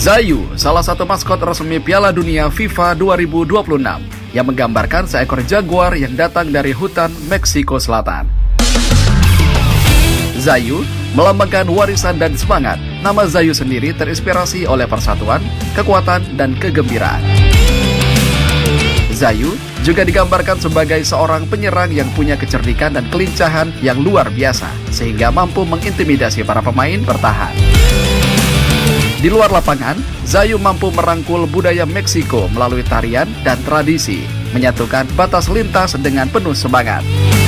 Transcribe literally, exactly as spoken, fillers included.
Zayu, salah satu maskot resmi Piala Dunia FIFA dua ribu dua puluh enam, yang menggambarkan seekor jaguar yang datang dari hutan Meksiko Selatan. Zayu melambangkan warisan dan semangat. Nama Zayu sendiri terinspirasi oleh persatuan, kekuatan, dan kegembiraan. Zayu juga digambarkan sebagai seorang penyerang yang punya kecerdikan dan kelincahan yang luar biasa, sehingga mampu mengintimidasi para pemain bertahan. Di luar lapangan, Zayu mampu merangkul budaya Meksiko melalui tarian dan tradisi, menyatukan batas lintas dengan penuh semangat.